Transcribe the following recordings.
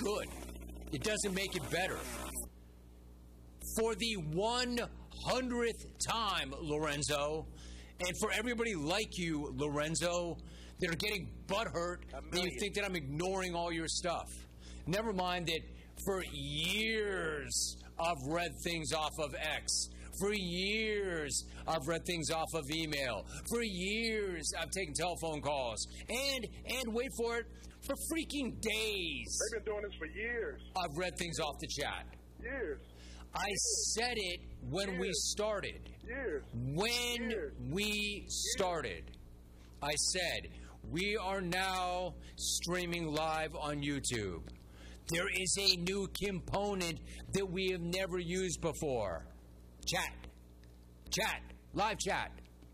good. It doesn't make it better. For the 100th time, Lorenzo, and for everybody like you, Lorenzo, that are getting butthurt that you think that I'm ignoring all your stuff. Never mind that for years I've read things off of X. For years I've read things off of email. For years I've taken telephone calls. And wait for it, for freaking days. They've been doing this for years. I've read things off the chat. Years. I said it when we started. Years. When we started, I said, we are now streaming live on YouTube. There is a new component that we have never used before. Chat. Live chat.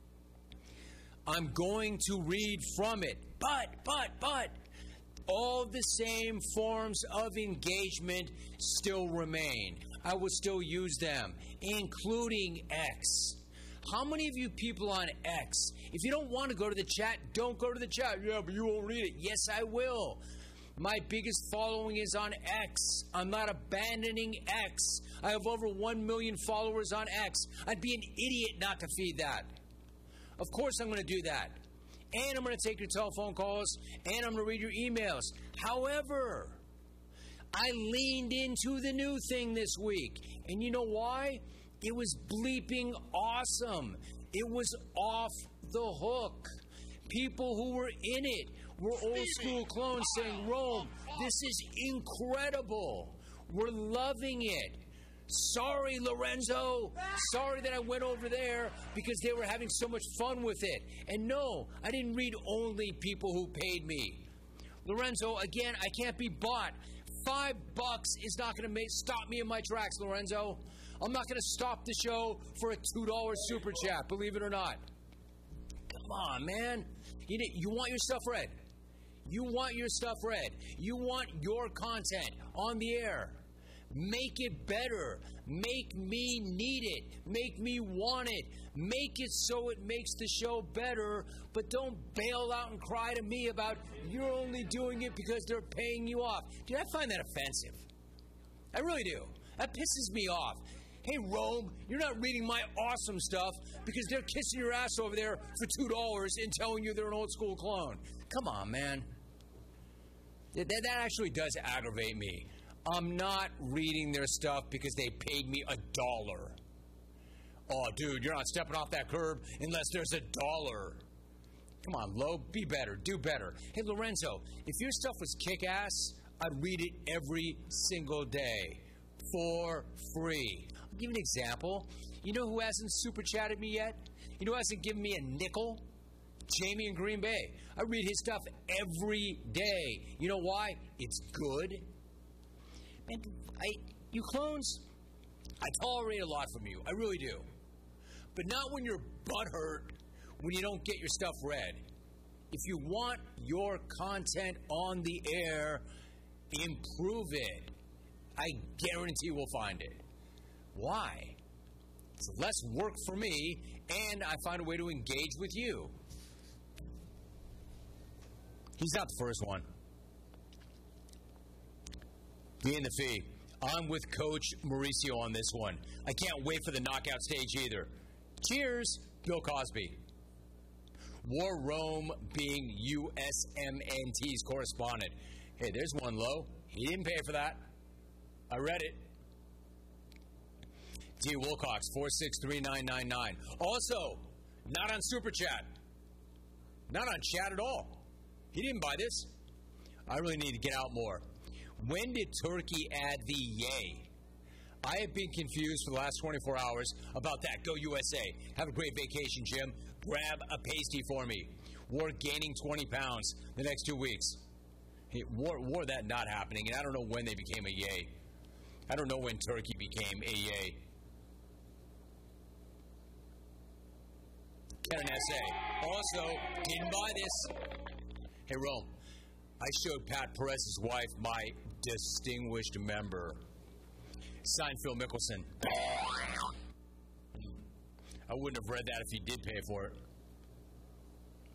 I'm going to read from it. But, all the same forms of engagement still remain. I will still use them, including X. How many of you people on X, if you don't want to go to the chat, don't go to the chat. Yeah, but you won't read it. Yes, I will. My biggest following is on X. I'm not abandoning X. I have over 1 million followers on X. I'd be an idiot not to feed that. Of course I'm going to do that. And I'm going to take your telephone calls, and I'm going to read your emails. However, I leaned into the new thing this week. And you know why? It was bleeping awesome. It was off the hook. People who were in it were old school clones saying, Rome, this is incredible. We're loving it. Sorry, Lorenzo. Sorry that I went over there because they were having so much fun with it. And no, I didn't read only people who paid me. Lorenzo, again, I can't be bought. $5 is not going to stop me in my tracks, Lorenzo. I'm not going to stop the show for a $2 super chat, believe it or not. Come on, man. You want your stuff read. You want your stuff read. You want your content on the air. Make it better. Make me need it. Make me want it. Make it so it makes the show better, but don't bail out and cry to me about you're only doing it because they're paying you off. Dude, I find that offensive. I really do. That pisses me off. Hey, Rome, you're not reading my awesome stuff because they're kissing your ass over there for $2 and telling you they're an old school clone. Come on, man. That actually does aggravate me. I'm not reading their stuff because they paid me $1. Oh, dude, you're not stepping off that curb unless there's $1. Come on, Lo, be better, do better. Hey, Lorenzo, if your stuff was kick-ass, I'd read it every single day for free. I'll give you an example. You know who hasn't super chatted me yet? You know who hasn't given me a nickel? Jamie in Green Bay. I read his stuff every day. You know why? It's good. Man, you clones, I tolerate a lot from you. I really do. But not when you're butthurt when you don't get your stuff read. If you want your content on the air, improve it. I guarantee we'll find it. Why? It's less work for me, and I find a way to engage with you. He's not the first one. Me and the fee. I'm with Coach Mauricio on this one. I can't wait for the knockout stage either. Cheers, Bill Cosby. War Rome being USMNT's correspondent. Hey, there's one low. He didn't pay for that. I read it. D. Wilcox, 463999. Also, not on Super Chat. Not on chat at all. He didn't buy this. I really need to get out more. When did Turkey add the yay? I have been confused for the last 24 hours about that. Go USA. Have a great vacation, Jim. Grab a pasty for me. War gaining 20 pounds the next 2 weeks. Hey, war that not happening, and I don't know when they became a yay. I don't know when Turkey became a yay. Karen S.A. Also, didn't buy this. Hey, Rome. I showed Pat Perez's wife my distinguished member. Signed Phil Mickelson. I wouldn't have read that if he did pay for it.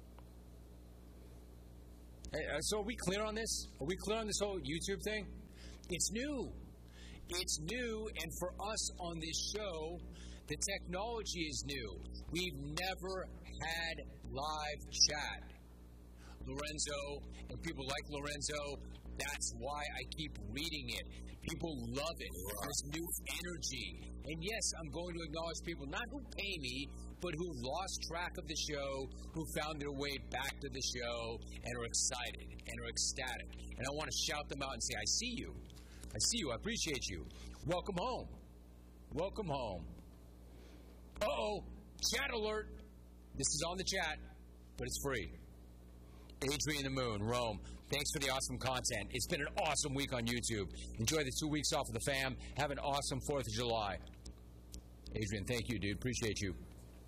Hey, so are we clear on this? Are we clear on this whole YouTube thing? It's new. It's new, and for us on this show, the technology is new. We've never had live chat. Lorenzo and people like Lorenzo, that's why I keep reading it. People love it. There's new energy. And yes, I'm going to acknowledge people, not who pay me, but who lost track of the show, who found their way back to the show and are excited and are ecstatic. And I want to shout them out and say, I see you. I see you. I appreciate you. Welcome home. Welcome home. Uh-oh. Chat alert. This is on the chat, but it's free. Adrian the Moon, Rome. Thanks for the awesome content. It's been an awesome week on YouTube. Enjoy the 2 weeks off with the fam. Have an awesome 4th of July. Adrian, thank you, dude. Appreciate you.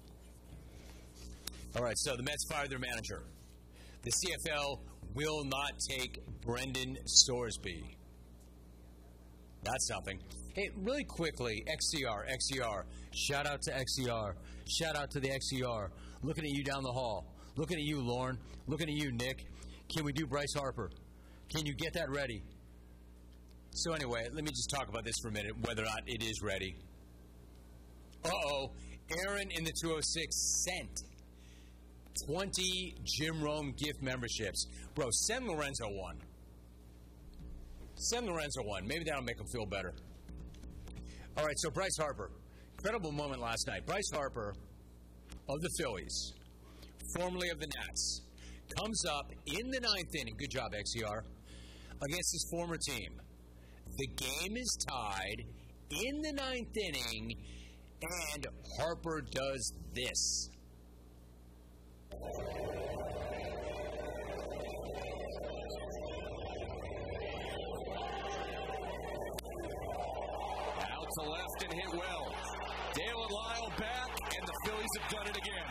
All right, so the Mets fired their manager. The CFL will not take Brendan Sorsby. That's something. Hey, really quickly, XCR. Shout out to XCR. Shout out to the XCR. Looking at you down the hall. Looking at you, Lauren. Looking at you, Nick. Can we do Bryce Harper? Can you get that ready? So anyway, let me just talk about this for a minute, whether or not it is ready. Uh-oh. Aaron in the 206 sent 20 Jim Rome gift memberships. Bro, send Lorenzo one. Send Lorenzo one. Maybe that'll make him feel better. All right, so Bryce Harper. Incredible moment last night. Bryce Harper of the Phillies, formerly of the Nats, comes up in the 9th inning. Good job, XCR. Against his former team. The game is tied in the 9th inning, and Harper does this. Out to left and hit well. Dale and Lyle back, and the Phillies have done it again.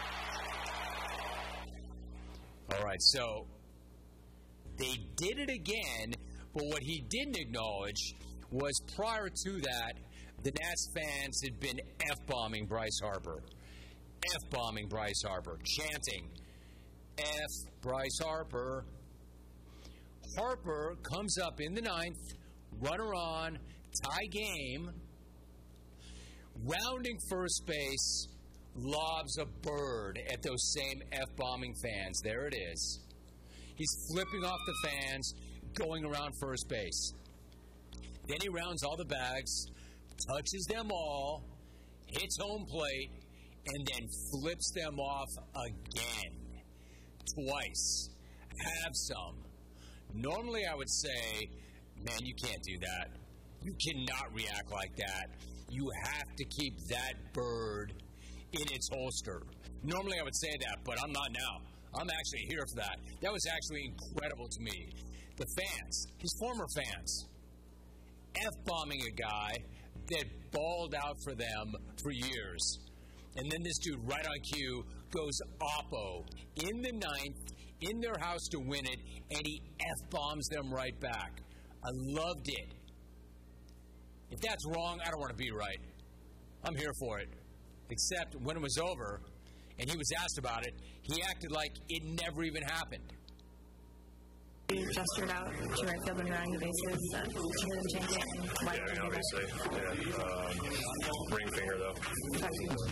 All right, so they did it again, but what he didn't acknowledge was prior to that, the Nats fans had been F-bombing Bryce Harper. F-bombing Bryce Harper, chanting, F Bryce Harper. Harper comes up in the 9th, runner on, tie game, rounding first base, lobs a bird at those same F-bombing fans. There it is. He's flipping off the fans, going around first base. Then he rounds all the bags, touches them all, hits home plate, and then flips them off again. Twice. Have some. Normally I would say, man, you can't do that. You cannot react like that. You have to keep that bird in its holster. Normally I would say that, but I'm not now. I'm actually here for that. That was actually incredible to me. The fans, his former fans, F-bombing a guy that balled out for them for years. And then this dude, right on cue, goes oppo in the 9th, in their house to win it, and he F-bombs them right back. I loved it. If that's wrong, I don't want to be right. I'm here for it. Except when it was over, and he was asked about it, he acted like it never even happened. You gestured out to right field when you're running the bases. Hear them chanting. Yeah, I mean, obviously. Yeah. Ring finger, though. So,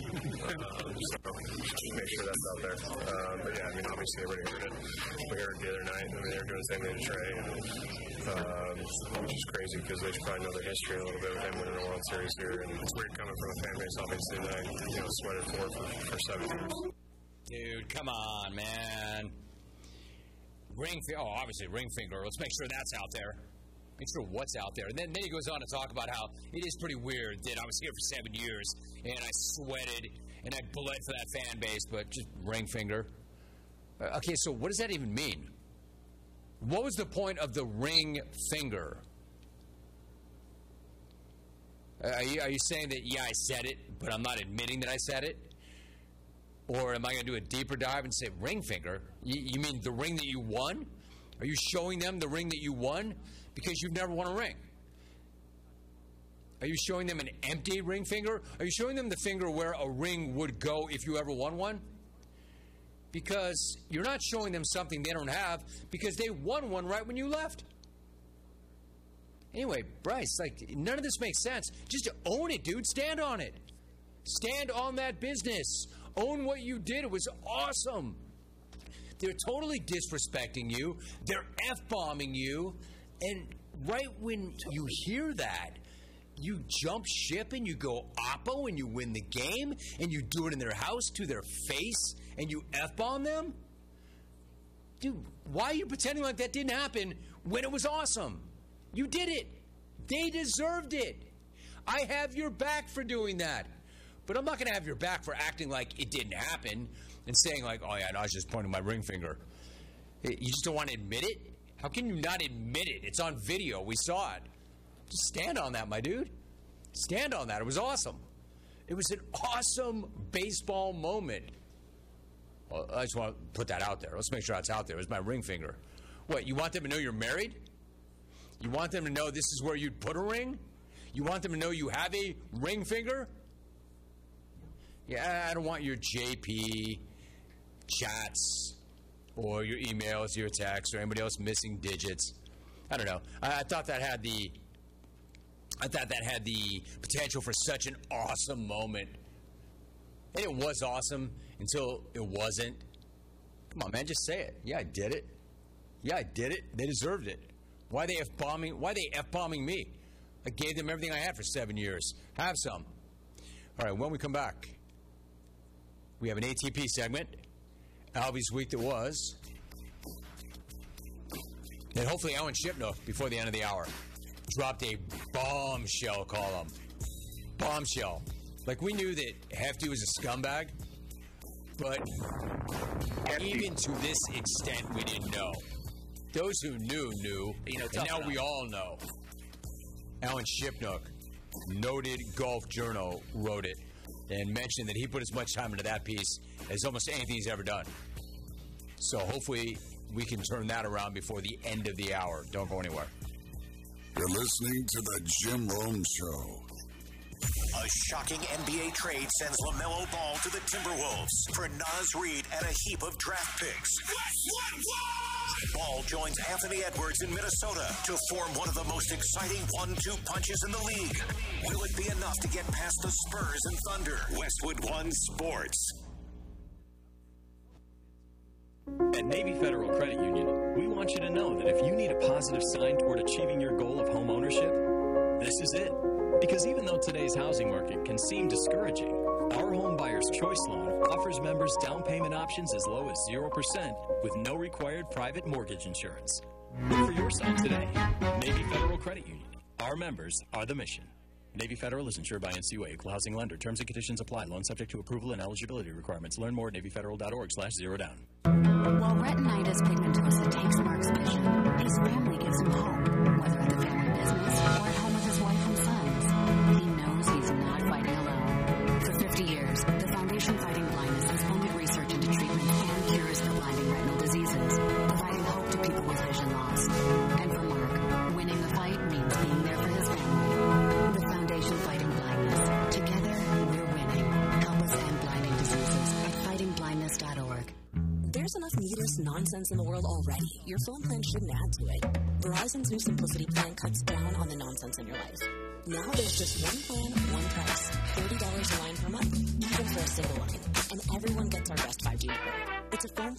make sure that's out there. But yeah, I mean, obviously, everybody heard it. We heard it the other night. I mean, they were doing the same thing to Trey. Which is crazy because they should probably know their history a little bit with him winning a World Series here. And it's weird coming from a fan base, obviously, that I sweated for 7 years. Dude, come on, man. Obviously ring finger. Let's make sure that's out there. Make sure what's out there. And then he goes on to talk about how it is pretty weird that I was here for 7 years and I sweated and I bled for that fan base, but just ring finger. Okay, so what does that even mean? What was the point of the ring finger? Are you saying that, yeah, I said it, but I'm not admitting that I said it? Or am I going to do a deeper dive and say ring finger? You mean the ring that you won? Are you showing them the ring that you won? Because you've never won a ring. Are you showing them an empty ring finger? Are you showing them the finger where a ring would go if you ever won one? Because you're not showing them something they don't have because they won one right when you left. Anyway, Bryce, like, none of this makes sense. Just own it, dude. Stand on it. Stand on that business. Own what you did. It was awesome. They're totally disrespecting you. They're F-bombing you. And right when you hear that, you jump ship and you go oppo and you win the game and you do it in their house to their face and you F-bomb them? Dude, why are you pretending like that didn't happen when it was awesome? You did it. They deserved it. I have your back for doing that. But I'm not going to have your back for acting like it didn't happen and saying like, oh yeah, no, I was just pointing my ring finger. You just don't want to admit it? How can you not admit it? It's on video. We saw it. Just stand on that, my dude. Stand on that. It was awesome. It was an awesome baseball moment. Well, I just want to put that out there. Let's make sure that's out there. It was my ring finger. What, you want them to know you're married? You want them to know this is where you'd put a ring? You want them to know you have a ring finger? Yeah, I don't want your JP chats or your emails, your texts, or anybody else missing digits. I don't know. I thought that had the potential for such an awesome moment. And it was awesome until it wasn't. Come on, man, just say it. Yeah, I did it. Yeah, I did it. They deserved it. Why are they F-bombing me? I gave them everything I had for 7 years. Have some. All right, when we come back, we have an ATP segment. Albie's Week That Was. And hopefully Alan Shipnook, before the end of the hour, dropped a bombshell column. Bombshell. Like, we knew that Hefty was a scumbag, but even to this extent, we didn't know. Those who knew, and now we all know. Alan Shipnook, noted golf journal, wrote it and mentioned that he put as much time into that piece as almost anything he's ever done. So hopefully we can turn that around before the end of the hour. Don't go anywhere. You're listening to the Jim Rome Show. A shocking NBA trade sends LaMelo Ball to the Timberwolves for Naz Reid and a heap of draft picks. Ball joins Anthony Edwards in Minnesota to form one of the most exciting 1-2 punches in the league. Will it be enough to get past the Spurs and Thunder? Westwood One Sports. At Navy Federal Credit Union, we want you to know that if you need a positive sign toward achieving your goal of home ownership, this is it. Because even though today's housing market can seem discouraging, our Home Buyer's Choice Loan offers members down payment options as low as 0% with no required private mortgage insurance. Look for your sign today. Navy Federal Credit Union. Our members are the mission. Navy Federal is insured by NCUA, Equal Housing Lender. Terms and conditions apply. Loan subject to approval and eligibility requirements. Learn more at NavyFederal.org/zerodown. While retinitis pigmentosa takes Mark's vision, his family gives him hope. Whether at the family business or at home with his wife and sons, he knows he's not fighting alone. For 50 years, the Foundation Fighting Blindness has funded research into treatments and cures for blinding retinal diseases, providing hope to people with vision loss. And for Mark, winning the fight means being there for his family. The Foundation Fighting Blindness. Together, we're winning. Help us end blinding diseases at fightingblindness.org. There's enough needless nonsense in the world already. Your phone plan shouldn't add to it. Verizon's new Simplicity plan cuts down on the nonsense in your life. Now there's just one plan, one price. $30 a line per month, even for a single line. And everyone gets our best 5G network. It's a phone